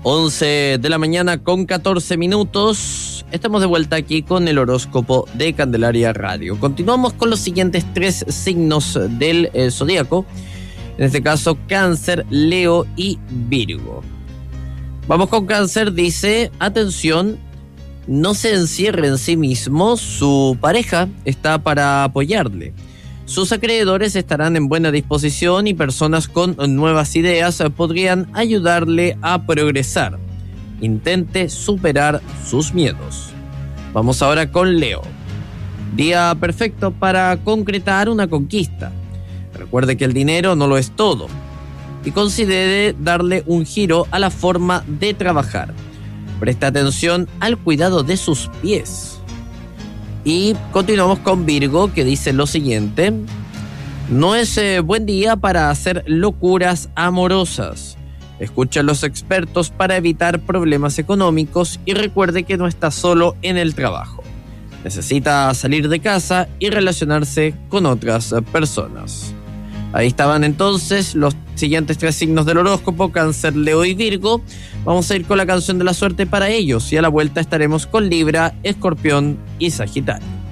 11 de la mañana con 14 minutos. Estamos de vuelta aquí con el horóscopo de Candelaria Radio. Continuamos con los siguientes 3 signos del zodíaco. En este caso, Cáncer, Leo y Virgo. Vamos con Cáncer. Dice, atención, no se encierre en sí mismo. Su pareja está para apoyarle. Sus acreedores estarán en buena disposición y personas con nuevas ideas podrían ayudarle a progresar. Intente superar sus miedos. Vamos ahora con Leo. Día perfecto para concretar una conquista. Recuerde que el dinero no lo es todo y considere darle un giro a la forma de trabajar. Preste atención al cuidado de sus pies. Y continuamos con Virgo, que dice lo siguiente: no es buen día para hacer locuras amorosas. Escucha a los expertos para evitar problemas económicos y recuerde que no está solo en el trabajo. Necesita salir de casa y relacionarse con otras personas. Ahí estaban entonces los siguientes 3 signos del horóscopo, Cáncer, Leo y Virgo. Vamos a ir con la canción de la suerte para ellos y a la vuelta estaremos con Libra, Escorpión y Sagitario.